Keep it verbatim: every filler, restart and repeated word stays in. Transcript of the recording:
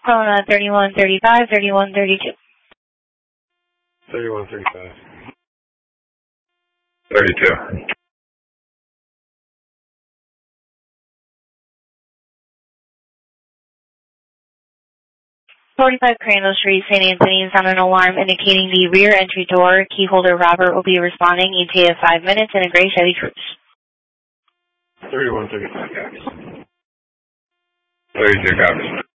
Kona thirty-one thirty-five, thirty-one thirty-two. thirty-one thirty-five. thirty-two. forty-five Crandall Street, Saint Anthony is on an alarm indicating the rear entry door. Keyholder Robert will be responding. E T A five minutes in a gray Chevy Cruze. thirty-one thirty-five, guys. thirty-two copies.